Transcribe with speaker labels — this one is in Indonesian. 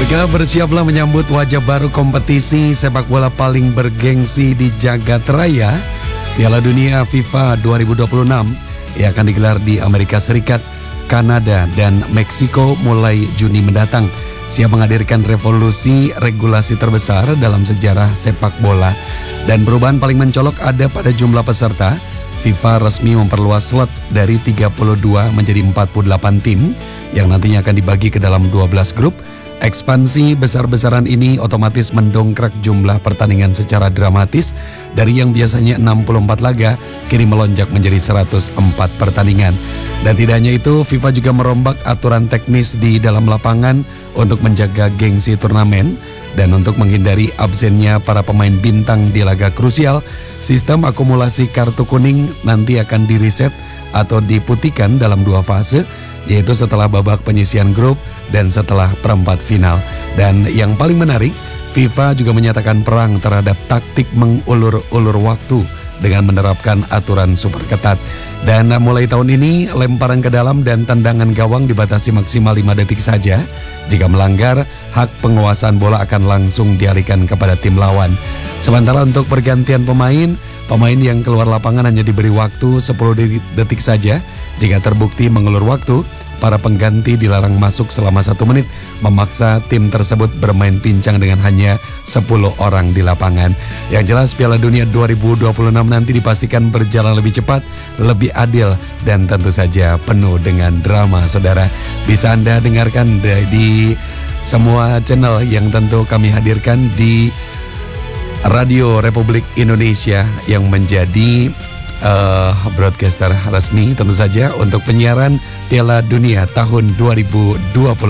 Speaker 1: Baiklah, bersiaplah menyambut wajah baru kompetisi sepak bola paling bergengsi di jagat raya. Piala Dunia FIFA 2026 yang akan digelar di Amerika Serikat, Kanada, dan Meksiko mulai Juni mendatang. Siap menghadirkan revolusi regulasi terbesar dalam sejarah sepak bola. Dan perubahan paling mencolok ada pada jumlah peserta. FIFA resmi memperluas slot dari 32 menjadi 48 tim yang nantinya akan dibagi ke dalam 12 grup. Ekspansi besar-besaran ini otomatis mendongkrak jumlah pertandingan secara dramatis dari yang biasanya 64 laga kini melonjak menjadi 104 pertandingan. Dan tidak hanya itu, FIFA juga merombak aturan teknis di dalam lapangan untuk menjaga gengsi turnamen dan untuk menghindari absennya para pemain bintang di laga krusial. Sistem akumulasi kartu kuning nanti akan diriset atau diputihkan dalam 2 fase, yaitu setelah babak penyisihan grup dan setelah perempat final. Dan yang paling menarik, FIFA juga menyatakan perang terhadap taktik mengulur-ulur waktu dengan menerapkan aturan super ketat. Dan mulai tahun ini, lemparan ke dalam dan tendangan gawang dibatasi maksimal 5 detik saja. Jika melanggar, hak penguasaan bola akan langsung dialihkan kepada tim lawan. Sementara untuk pergantian pemain yang keluar lapangan hanya diberi waktu 10 detik saja. Jika terbukti mengulur waktu, para pengganti dilarang masuk selama 1 menit, memaksa tim tersebut bermain pincang dengan hanya 10 orang di lapangan. Yang jelas, Piala Dunia 2026 nanti dipastikan berjalan lebih cepat, lebih adil, dan tentu saja penuh dengan drama, saudara. Bisa Anda dengarkan di semua channel yang tentu kami hadirkan di Radio Republik Indonesia yang menjadi broadcaster resmi tentu saja untuk penyiaran Piala Dunia tahun 2026.